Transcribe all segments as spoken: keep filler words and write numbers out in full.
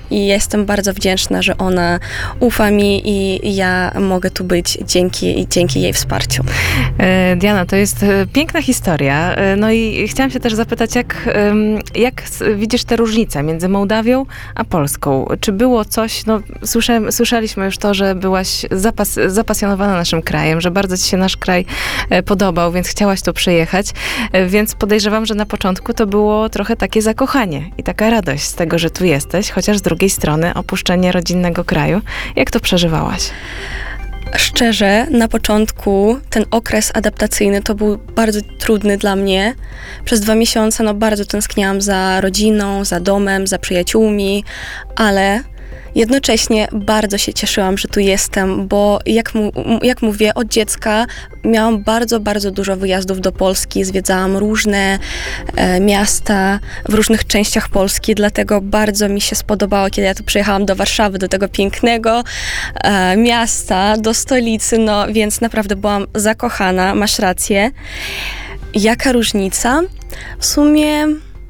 i jestem bardzo wdzięczna, że ona ufa mi i ja mogę tu być dzięki, dzięki jej wsparciu. Diana, to jest piękna historia. No i chciałam się też zapytać, jak, jak widzisz te różnice między Mołdawią a Polską? Czy było coś, no słyszę, słyszeliśmy już to, że byłaś zapas, zapasjonowana naszym krajem, że bardzo ci się nasz kraj podobał, więc chciałaś tu przyjechać, więc podejrzewam, że na początku to było trochę takie zakochanie i taka radość z tego, że tu jesteś, chociaż z drugiej strony opuszczenie rodzinnego kraju. Jak to przeżywałaś? Szczerze, na początku ten okres adaptacyjny to był bardzo trudny dla mnie. Przez dwa miesiące no, bardzo tęskniłam za rodziną, za domem, za przyjaciółmi, ale jednocześnie bardzo się cieszyłam, że tu jestem, bo jak, mu, jak mówię, od dziecka miałam bardzo, bardzo dużo wyjazdów do Polski, zwiedzałam różne e, miasta w różnych częściach Polski, dlatego bardzo mi się spodobało, kiedy ja tu przyjechałam do Warszawy, do tego pięknego e, miasta, do stolicy, no więc naprawdę byłam zakochana, masz rację. Jaka różnica? W sumie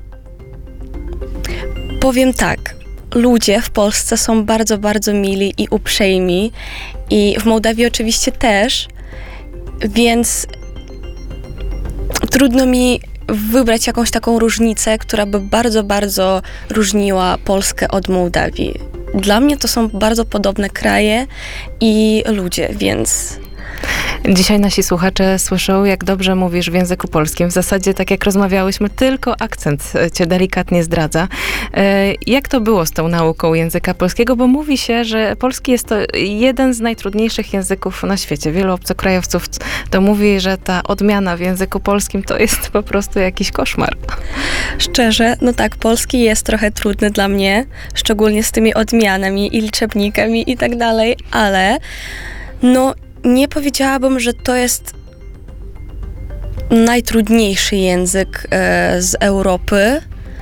powiem tak, ludzie w Polsce są bardzo, bardzo mili i uprzejmi i w Mołdawii oczywiście też, więc trudno mi wybrać jakąś taką różnicę, która by bardzo, bardzo różniła Polskę od Mołdawii. Dla mnie to są bardzo podobne kraje i ludzie, więc... Dzisiaj nasi słuchacze słyszą, jak dobrze mówisz w języku polskim. W zasadzie, tak jak rozmawiałyśmy, tylko akcent cię delikatnie zdradza. Jak to było z tą nauką języka polskiego? Bo mówi się, że polski jest to jeden z najtrudniejszych języków na świecie. Wielu obcokrajowców to mówi, że ta odmiana w języku polskim to jest po prostu jakiś koszmar. Szczerze, no tak, polski jest trochę trudny dla mnie, szczególnie z tymi odmianami i liczebnikami i tak dalej, ale no nie powiedziałabym, że to jest najtrudniejszy język e, z Europy,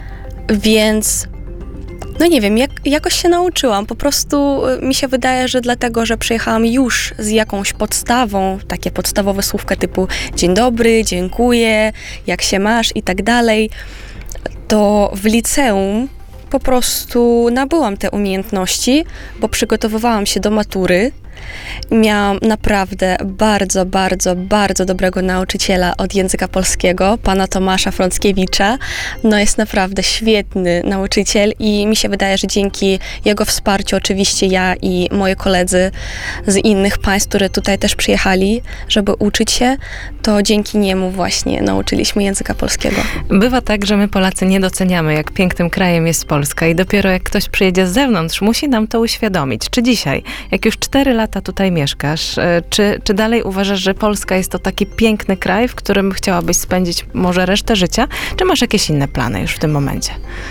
więc no nie wiem, jak, jakoś się nauczyłam. Po prostu mi się wydaje, że dlatego, że przyjechałam już z jakąś podstawą, takie podstawowe słówka typu dzień dobry, dziękuję, jak się masz i tak dalej, to w liceum po prostu nabyłam te umiejętności, bo przygotowywałam się do matury. Miałam naprawdę bardzo, bardzo, bardzo dobrego nauczyciela od języka polskiego, pana Tomasza Frąckiewicza. No jest naprawdę świetny nauczyciel i mi się wydaje, że dzięki jego wsparciu oczywiście ja i moi koledzy z innych państw, które tutaj też przyjechali, żeby uczyć się, to dzięki niemu właśnie nauczyliśmy języka polskiego. Bywa tak, że my Polacy nie doceniamy, jak pięknym krajem jest Polska i dopiero jak ktoś przyjedzie z zewnątrz, musi nam to uświadomić. Czy dzisiaj, jak już cztery lata tutaj mieszkasz, czy, czy dalej uważasz, że Polska jest to taki piękny kraj, w którym chciałabyś spędzić może resztę życia? Czy masz jakieś inne plany już w tym momencie?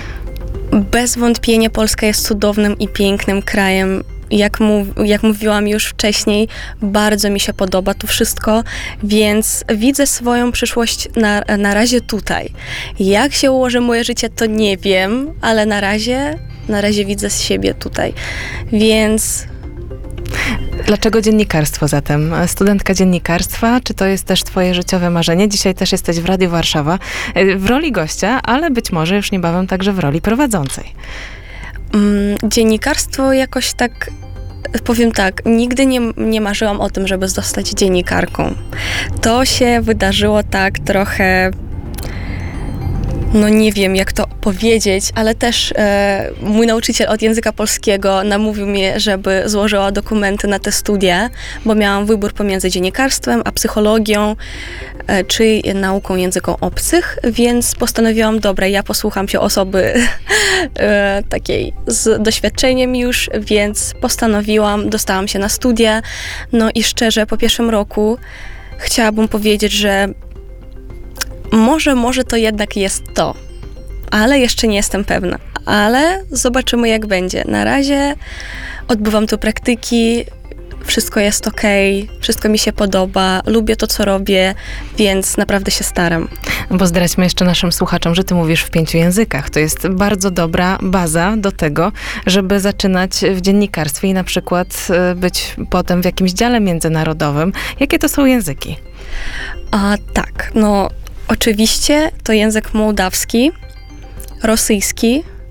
Bez wątpienia Polska jest cudownym i pięknym krajem. Jak, mów, jak mówiłam już wcześniej, bardzo mi się podoba tu wszystko, więc widzę swoją przyszłość na, na razie tutaj. Jak się ułoży moje życie, to nie wiem, ale na razie, na razie widzę siebie tutaj, więc... Dlaczego dziennikarstwo zatem? Studentka dziennikarstwa, czy to jest też twoje życiowe marzenie? Dzisiaj też jesteś w Radiu Warszawa w roli gościa, ale być może już niebawem także w roli prowadzącej. Mm, dziennikarstwo jakoś tak, powiem tak, nigdy nie, nie marzyłam o tym, żeby zostać dziennikarką. To się wydarzyło tak trochę... No nie wiem, jak to powiedzieć, ale też e, mój nauczyciel od języka polskiego namówił mnie, żeby złożyła dokumenty na te studia, bo miałam wybór pomiędzy dziennikarstwem a psychologią, e, czy nauką języków obcych, więc postanowiłam, dobra, ja posłucham się osoby e, takiej z doświadczeniem już, więc postanowiłam, dostałam się na studia, no i szczerze, po pierwszym roku chciałabym powiedzieć, że Może, może to jednak jest to, ale jeszcze nie jestem pewna. Ale zobaczymy, jak będzie. Na razie odbywam tu praktyki, wszystko jest okej, wszystko mi się podoba, lubię to, co robię, więc naprawdę się staram. Bo zdradźmy jeszcze naszym słuchaczom, że ty mówisz w pięciu językach. To jest bardzo dobra baza do tego, żeby zaczynać w dziennikarstwie i na przykład być potem w jakimś dziale międzynarodowym. Jakie to są języki? A tak, no... Oczywiście to język mołdawski, rosyjski,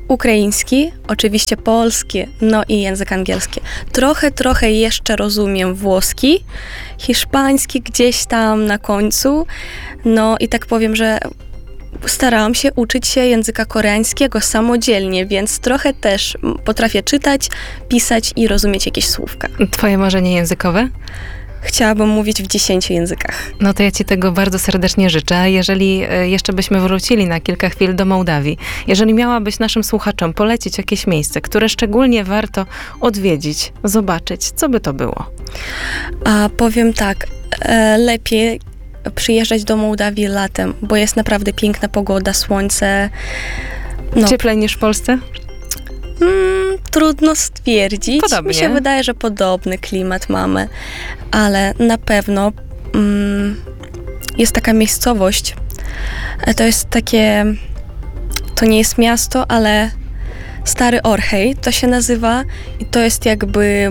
ukraiński, oczywiście polski, no i język angielski. Trochę, trochę jeszcze rozumiem włoski, hiszpański gdzieś tam na końcu. No i tak powiem, że starałam się uczyć się języka koreańskiego samodzielnie, więc trochę też potrafię czytać, pisać i rozumieć jakieś słówka. Twoje marzenie językowe? Chciałabym mówić w dziesięciu językach. No to ja ci tego bardzo serdecznie życzę. A jeżeli e, jeszcze byśmy wrócili na kilka chwil do Mołdawii, jeżeli miałabyś naszym słuchaczom polecić jakieś miejsce, które szczególnie warto odwiedzić, zobaczyć, co by to było? A powiem tak, e, lepiej przyjeżdżać do Mołdawii latem, bo jest naprawdę piękna pogoda, słońce. No. Cieplej niż w Polsce? Mm, trudno stwierdzić. Podobnie. Mi się wydaje, że podobny klimat mamy, ale na pewno mm, jest taka miejscowość. E, To jest takie, to nie jest miasto, ale Stary Orchej to się nazywa i to jest jakby,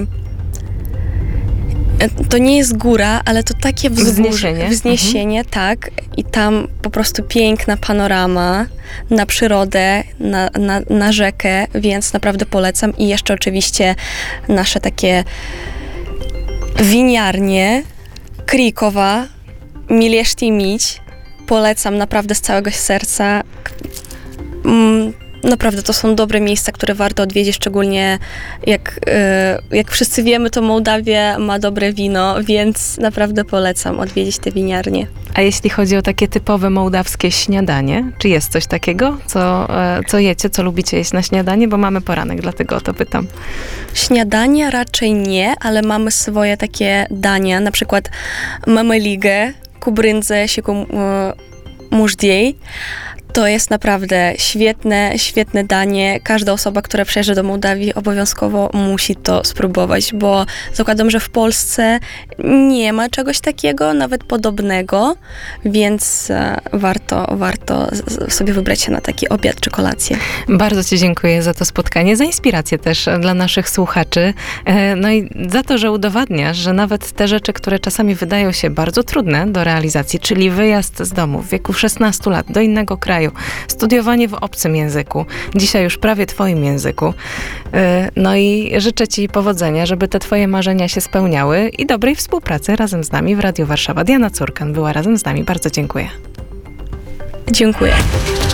e, to nie jest góra, ale to takie wzgórze, Wzniesienie. wzniesienie, tak. I tam po prostu piękna panorama na przyrodę, na, na, na rzekę, więc naprawdę polecam. I jeszcze oczywiście nasze takie winiarnie, Krikowa, Mileszti Mić. Polecam naprawdę z całego serca. Mm, Naprawdę to są dobre miejsca, które warto odwiedzić, szczególnie jak, e, jak wszyscy wiemy, to Mołdawia ma dobre wino, więc naprawdę polecam odwiedzić te winiarnie. A jeśli chodzi o takie typowe mołdawskie śniadanie, czy jest coś takiego, co, e, co jecie, co lubicie jeść na śniadanie? Bo mamy poranek, dlatego o to pytam. Śniadania raczej nie, ale mamy swoje takie dania, na przykład memeligę, kubryndzę, siku e, mużdziej. To jest naprawdę świetne, świetne danie. Każda osoba, która przyjeżdża do Mołdawii, obowiązkowo musi to spróbować, bo zakładam, że w Polsce nie ma czegoś takiego, nawet podobnego, więc e, warto, warto z- sobie wybrać się na taki obiad czy kolację. Bardzo ci dziękuję za to spotkanie, za inspirację też dla naszych słuchaczy, e, no i za to, że udowadniasz, że nawet te rzeczy, które czasami wydają się bardzo trudne do realizacji, czyli wyjazd z domu w wieku szesnastu lat do innego kraju, studiowanie w obcym języku, dzisiaj już prawie twoim języku. E, No i życzę ci powodzenia, żeby te twoje marzenia się spełniały i dobrej współpracy razem z nami w Radiu Warszawa. Diana Curkan była razem z nami. Bardzo dziękuję. Dziękuję.